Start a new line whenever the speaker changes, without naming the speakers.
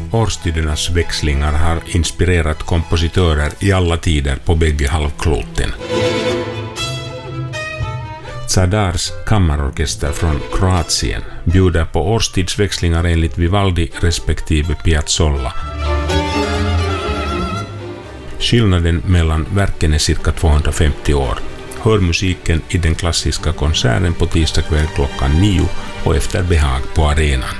årstidernas växlingar har inspirerat kompositörer i alla tider på bägge halvkloten. Zadars kammarorkester från Kroatien bjuder på årstidsväxlingar enligt Vivaldi respektive Piazzolla. Skillnaden mellan verken är cirka 250 år. Hör musiken i den klassiska konserten på tisdag kväll klockan 9 och efter behag på arenan.